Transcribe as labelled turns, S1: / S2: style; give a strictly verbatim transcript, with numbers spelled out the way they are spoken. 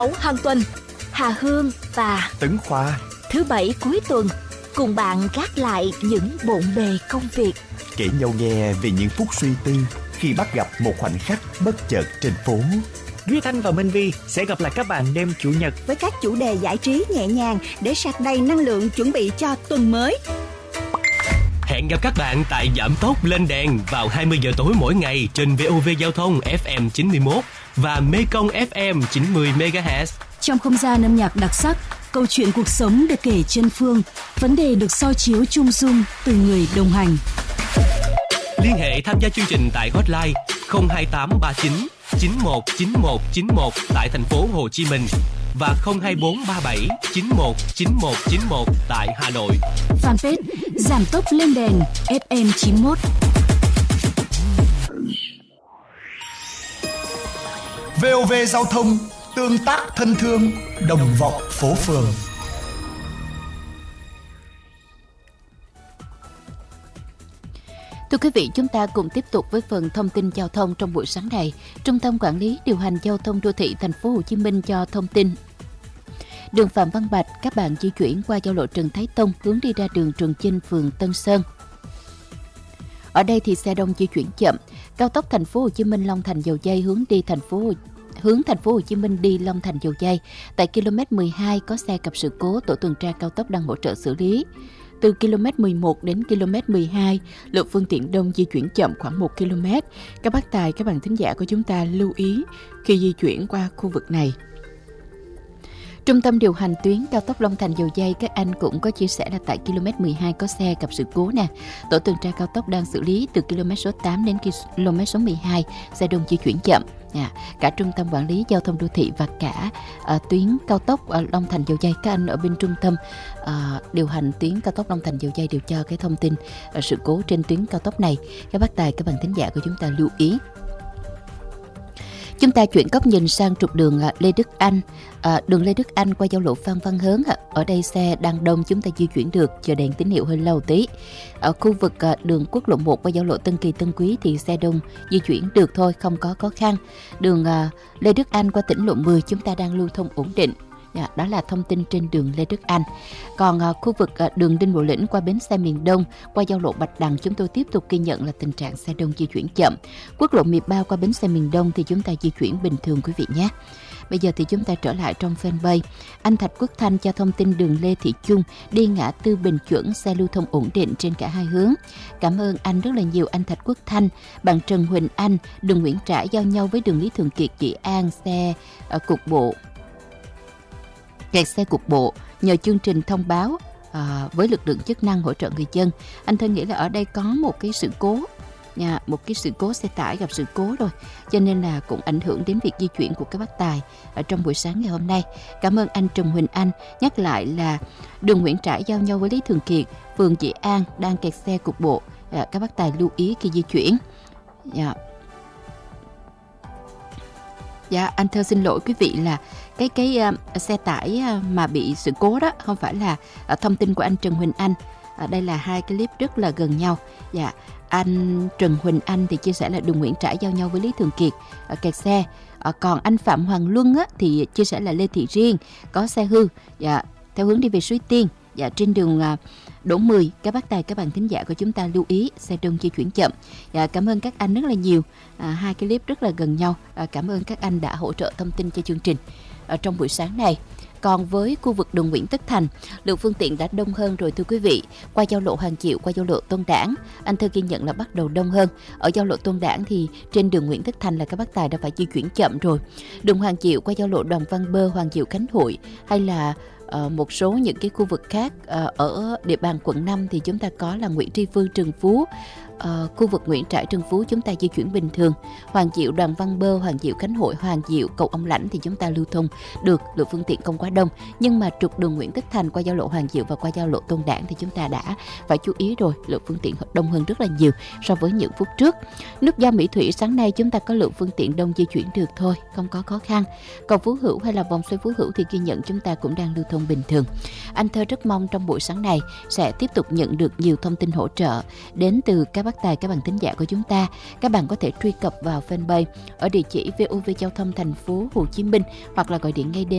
S1: hàng tuần, Hà Hương và
S2: Tấn Khoa.
S1: Thứ bảy cuối tuần cùng bạn gác lại những bộn bề công việc,
S2: kể nhau nghe về những phút suy tư khi bắt gặp một khoảnh khắc bất chợt trên phố.
S3: Duy Thanh và Minh Vi sẽ gặp lại các bạn đêm Chủ nhật
S4: với các chủ đề giải trí nhẹ nhàng để sạc đầy năng lượng chuẩn bị cho tuần mới.
S5: Hẹn gặp các bạn tại Giảm tốc lên đèn vào hai mươi giờ tối mỗi ngày trên vê o vê Giao thông ép em chín mươi mốt và Mekong ép em chín mươi mê ga héc.
S6: Trong không gian âm nhạc đặc sắc, câu chuyện cuộc sống được kể chân phương, vấn đề được soi chiếu chung dung từ người đồng hành.
S5: Liên hệ tham gia chương trình tại hotline không hai tám ba chín chín một chín một chín một tại thành phố Hồ Chí Minh và không hai bốn ba bảy chín một chín một chín một tại Hà Nội.
S6: Fanpage Giảm tốc lên đèn ép em chín mốt.
S2: vê o vê Giao thông, tương tác thân thương, đồng vọng phố phường.
S7: Thưa quý vị, chúng ta cùng tiếp tục với phần thông tin giao thông trong buổi sáng này. Trung tâm Quản lý Điều hành Giao thông Đô thị Thành phố Hồ Chí Minh cho thông tin. Đường Phạm Văn Bạch, các bạn di chuyển qua giao lộ Trần Thái Tông hướng đi ra đường Trường Chinh, phường Tân Sơn. Ở đây thì xe đông di chuyển chậm. Cao tốc Thành phố Hồ Chí Minh Long Thành Dầu Giây hướng đi thành phố Hồ hướng thành phố Hồ Chí Minh đi Long Thành Dầu Giây. Tại km mười hai có xe gặp sự cố, tổ tuần tra cao tốc đang hỗ trợ xử lý. Từ km mười một đến km mười hai, lượng phương tiện đông di chuyển chậm khoảng một ki lô mét. Các bác tài, các bạn thính giả của chúng ta lưu ý khi di chuyển qua khu vực này. Trung tâm điều hành tuyến cao tốc Long Thành Dầu Giây, các anh cũng có chia sẻ là tại km mười hai có xe gặp sự cố nè. Tổ tuần tra cao tốc đang xử lý. Từ km số tám đến km số mười hai, xe đông di chuyển chậm. À, cả Trung tâm Quản lý Giao thông Đô thị và cả à, tuyến cao tốc à, Long Thành Dầu Giây, các anh ở bên trung tâm à, điều hành tuyến cao tốc Long Thành Dầu Giây đều cho cái thông tin à, sự cố trên tuyến cao tốc này. Các bác tài, các bạn thính giả của chúng ta lưu ý. Chúng ta chuyển góc nhìn sang trục đường Lê Đức Anh, à, đường Lê Đức Anh qua giao lộ Phan Văn Hớn. À. Ở đây xe đang đông, chúng ta di chuyển được, chờ đèn tín hiệu hơi lâu tí. Ở khu vực à, đường quốc lộ một qua giao lộ Tân Kỳ Tân Quý thì xe đông di chuyển được thôi, không có khó khăn. Đường à, Lê Đức Anh qua tỉnh lộ mười chúng ta đang lưu thông ổn định. Dạ, đó là thông tin trên đường Lê Đức Anh. Còn à, khu vực à, đường Đinh Bộ Lĩnh qua bến xe miền Đông qua giao lộ Bạch Đằng chúng tôi tiếp tục ghi nhận là tình trạng xe đông di chuyển chậm. Quốc lộ mười ba qua bến xe miền Đông thì chúng ta di chuyển bình thường quý vị nhé. Bây giờ thì chúng ta trở lại trong fanpage. Anh Thạch Quốc Thanh cho thông tin đường Lê Thị Trung đi ngã tư Bình Chuẩn, xe lưu thông ổn định trên cả hai hướng. Cảm ơn anh rất là nhiều anh Thạch Quốc Thanh. Bạn Trần Huỳnh Anh, đường Nguyễn Trãi giao nhau với đường Lý Thường Kiệt, Dĩ An, xe ở cục bộ. Kẹt xe cục bộ, nhờ chương trình thông báo à, với lực lượng chức năng hỗ trợ người dân. Anh Thân nghĩ là ở đây có một cái sự cố, nha, một cái sự cố xe tải gặp sự cố rồi, cho nên là cũng ảnh hưởng đến việc di chuyển của các bác tài ở trong buổi sáng ngày hôm nay. Cảm ơn anh Trần Huỳnh Anh. Nhắc lại là đường Nguyễn Trãi giao nhau với Lý Thường Kiệt, phường Dĩ An đang kẹt xe cục bộ. À, các bác tài lưu ý khi di chuyển. Dạ. Dạ, anh Thơ xin lỗi quý vị là cái cái uh, xe tải uh, mà bị sự cố đó không phải là uh, thông tin của anh Trần Huỳnh Anh. Uh, đây là hai cái clip rất là gần nhau. Dạ, anh Trần Huỳnh Anh thì chia sẻ là đường Nguyễn Trãi giao nhau với Lý Thường Kiệt uh, kẹt xe. Uh, còn anh Phạm Hoàng Luân á, thì chia sẻ là Lê Thị Riêng có xe hư. Dạ, theo hướng đi về Suối Tiên. Dạ, trên đường uh, Đỗ mười, các bác tài, các bạn thính giả của chúng ta lưu ý xe đông di chuyển chậm. Dạ, cảm ơn các anh rất là nhiều. À, hai cái clip rất là gần nhau. À, cảm ơn các anh đã hỗ trợ thông tin cho chương trình ở trong buổi sáng này. Còn với khu vực đường Nguyễn Tất Thành, lượng phương tiện đã đông hơn rồi thưa quý vị. Qua giao lộ Hoàng Diệu, qua giao lộ Tôn Đản, anh Thơ ghi nhận là bắt đầu đông hơn. Ở giao lộ Tôn Đản thì trên đường Nguyễn Tất Thành là các bác tài đã phải di chuyển chậm rồi. Đường Hoàng Diệu qua giao lộ Đoàn Văn Bơ, Hoàng Diệu Khánh Hội hay là Uh, một số những cái khu vực khác uh, ở địa bàn quận năm thì chúng ta có là Nguyễn Tri Phương, Trần Phú, uh, khu vực Nguyễn Trãi, Trần Phú chúng ta di chuyển bình thường. Hoàng Diệu, Đoàn Văn Bơ, Hoàng Diệu Khánh Hội, Hoàng Diệu, cầu Ông Lãnh thì chúng ta lưu thông được, lượng phương tiện không quá đông. Nhưng mà trục đường Nguyễn Tất Thành qua giao lộ Hoàng Diệu và qua giao lộ Tôn Đản thì chúng ta đã phải chú ý rồi, lượng phương tiện đông hơn rất là nhiều so với những phút trước. Nút giao Mỹ Thủy sáng nay chúng ta có lượng phương tiện đông di chuyển được thôi, không có khó khăn. Cầu Phú Hữu hay là vòng xoay Phú Hữu thì ghi nhận chúng ta cũng đang lưu thông bình thường. Anh Thơ rất mong trong buổi sáng này sẽ tiếp tục nhận được nhiều thông tin hỗ trợ đến từ các bác tài, các bạn thính giả của chúng ta. Các bạn có thể truy cập vào fanpage ở địa chỉ vê o vê Giao thông Thành phố Hồ Chí Minh hoặc là gọi điện ngay đến